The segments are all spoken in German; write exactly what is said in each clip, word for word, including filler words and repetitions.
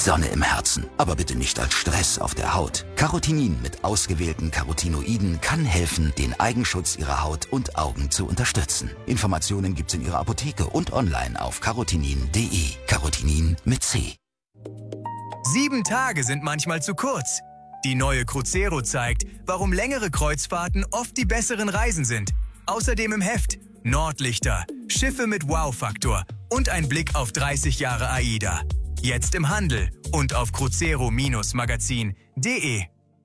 Sonne im Herzen, aber bitte nicht als Stress auf der Haut. Carotinin mit ausgewählten Carotinoiden kann helfen, den Eigenschutz Ihrer Haut und Augen zu unterstützen. Informationen gibt's in Ihrer Apotheke und online auf carotinin punkt de. Carotinin mit C. Sieben Tage sind manchmal zu kurz. Die neue Cruzeiro zeigt, warum längere Kreuzfahrten oft die besseren Reisen sind. Außerdem im Heft Nordlichter, Schiffe mit Wow-Faktor und ein Blick auf dreißig Jahre AIDA. Jetzt im Handel und auf cruzeiro Magazin punkt de.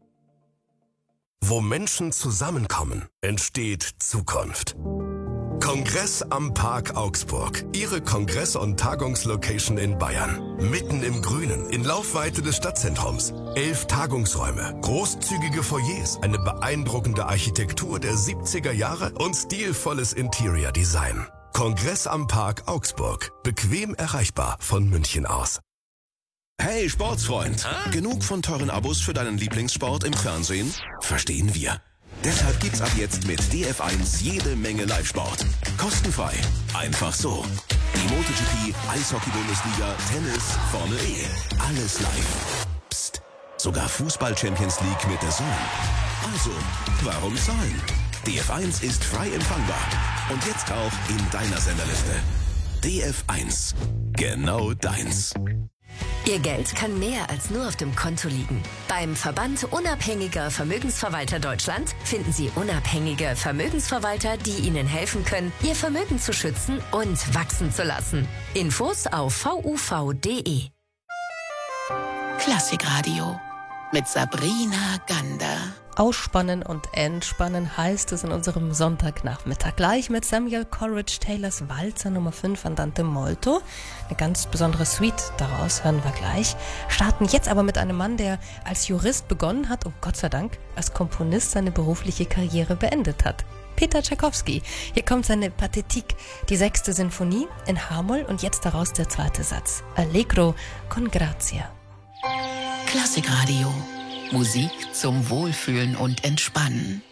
Wo Menschen zusammenkommen, entsteht Zukunft. Kongress am Park Augsburg. Ihre Kongress- und Tagungslocation in Bayern. Mitten im Grünen, in Laufweite des Stadtzentrums. Elf Tagungsräume, großzügige Foyers, eine beeindruckende Architektur der siebziger Jahre und stilvolles Interior Design. Kongress am Park Augsburg. Bequem erreichbar von München aus. Hey Sportsfreund, ah? Genug von teuren Abos für deinen Lieblingssport im Fernsehen? Verstehen wir. Deshalb gibt's ab jetzt mit D F eins jede Menge Live-Sport. Kostenfrei. Einfach so. Die MotoGP, Eishockey-Bundesliga, Tennis, Formel E. Alles live. Psst. Sogar Fußball-Champions League mit der Zone. Also, warum zahlen? D F eins ist frei empfangbar. Und jetzt auch in deiner Senderliste. D F eins. Genau deins. Ihr Geld kann mehr als nur auf dem Konto liegen. Beim Verband Unabhängiger Vermögensverwalter Deutschland finden Sie unabhängige Vermögensverwalter, die Ihnen helfen können, Ihr Vermögen zu schützen und wachsen zu lassen. Infos auf v u v punkt de. Klassikradio mit Sabrina Gander. Ausspannen und entspannen heißt es in unserem Sonntagnachmittag. Gleich mit Samuel Coleridge Taylors Walzer Nummer fünf Andante molto. Eine ganz besondere Suite, daraus hören wir gleich. Starten jetzt aber mit einem Mann, der als Jurist begonnen hat und Gott sei Dank als Komponist seine berufliche Karriere beendet hat. Peter Tschaikowski. Hier kommt seine Pathetique, die sechste Sinfonie in H-Moll und jetzt daraus der zweite Satz. Allegro con grazia. Klassikradio. Musik zum Wohlfühlen und Entspannen.